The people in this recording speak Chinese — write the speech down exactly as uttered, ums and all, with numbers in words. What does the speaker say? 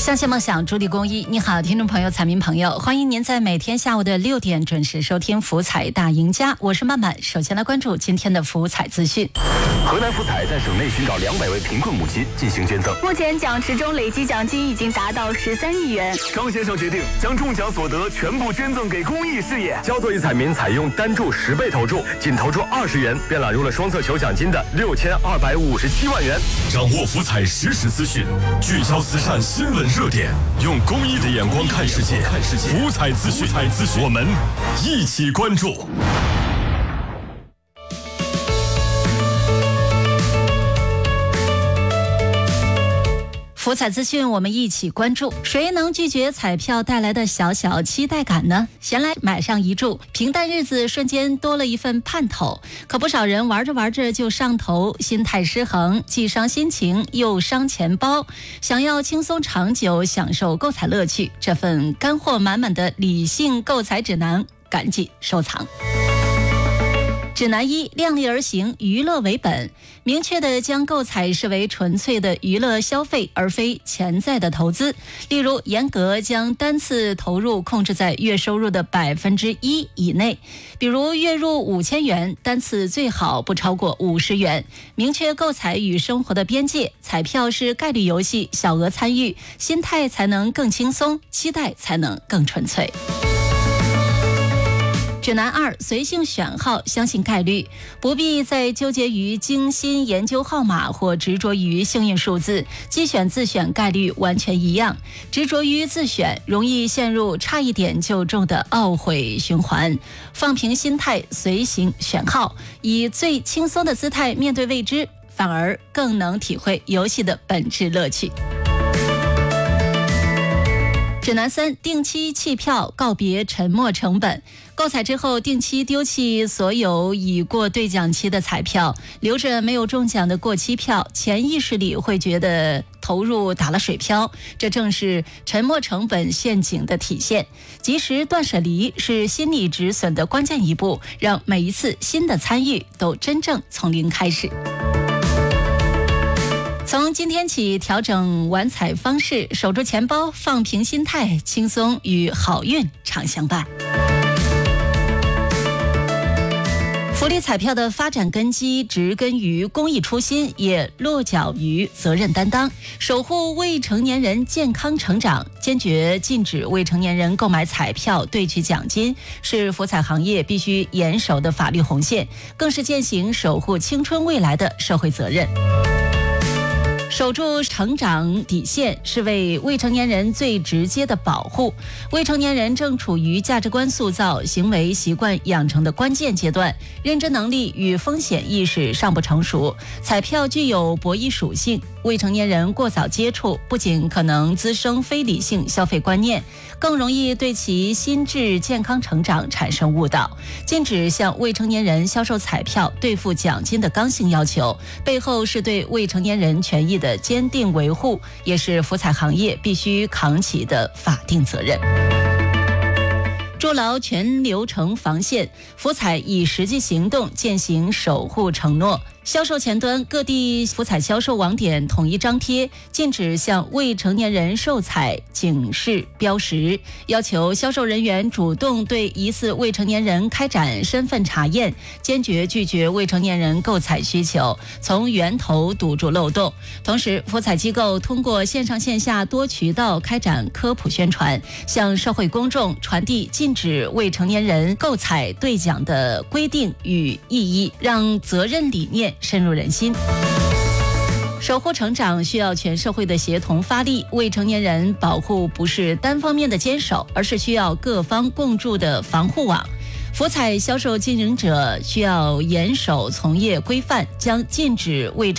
相信梦想，助力公益。你好，听众朋友、彩民朋友，欢迎您在每天下午的六点准时收听福彩大赢家，我是曼曼。首先来关注今天的福彩资讯。 河南福彩在省内寻找两百位贫困母亲进行捐赠， 目前奖池中累计奖金已经达到十三亿元。 张先生决定将中奖所得全部捐赠给公益事业。焦作一彩民采用单注十倍投注，仅投注二十元，便揽入了双色球奖金的六千二百五十七万元。 掌握福彩实时资讯，聚焦慈善新闻热点，用公益的眼光看世界。看世界，福彩资讯，彩资讯，我们一起关注。 福彩资讯，我们一起关注。谁能拒绝彩票带来的小小期待感呢？闲来买上一注，平淡日子瞬间多了一份盼头。可不少人玩着玩着就上头，心态失衡，既伤心情又伤钱包。想要轻松长久享受购彩乐趣，这份干货满满的理性购彩指南，赶紧收藏。指南一：量力而行，娱乐为本。明确地将购彩视为纯粹的娱乐消费，而非潜在的投资。例如，严格将单次投入控制在月收入的百分之一以内。比如，月入五千元，单次最好不超过五十元。明确购彩与生活的边界，彩票是概率游戏，小额参与，心态才能更轻松，期待才能更纯粹。指南二：随性选号，相信概率，不必再纠结于精心研究号码或执着于幸运数字，机选自选概率完全一样。执着于自选，容易陷入差一点就中的懊悔循环。放平心态，随行选号，以最轻松的姿态面对未知，反而更能体会游戏的本质乐趣。指南三：定期弃票，告别沉没成本。购彩之后，定期丢弃所有已过兑奖期的彩票，留着没有中奖的过期票，潜意识里会觉得投入打了水漂，这正是沉没成本陷阱的体现。及时断舍离是心理止损的关键一步，让每一次新的参与都真正从零开始。从今天起调整玩彩方式，守住钱包，放平心态，轻松与好运常相伴。福利彩票的发展根基植根于公益初心，也落脚于责任担当，守护未成年人健康成长，坚决禁止未成年人购买彩票兑取奖金，是福彩行业必须严守的法律红线，更是践行守护青春未来的社会责任。守住成长底线是为未成年人最直接的保护。未成年人正处于价值观塑造、行为习惯养成的关键阶段，认知能力与风险意识尚不成熟，彩票具有博弈属性。未成年人过早接触，不仅可能滋生非理性消费观念，更容易对其心智健康成长产生误导。禁止向未成年人销售彩票兑付奖金的刚性要求，背后是对未成年人权益的坚定维护，也是福彩行业必须扛起的法定责任。筑牢全流程防线，福彩以实际行动践行守护承诺。销售前端，各地福彩销售网点统一张贴禁止向未成年人售彩警示标识，要求销售人员主动对疑似未成年人开展身份查验，坚决拒绝未成年人购彩需求，从源头堵住漏洞。同时，福彩机构通过线上线下多渠道开展科普宣传，向社会公众传递禁止未成年人购彩兑奖的规定与意义，让责任理念深入人心。守护成长需要全社会的协同发力，未成年人保护不是单方面的坚守，而是需要各方共筑的防护网。福彩销售经营者需要严守从业规范，将禁止未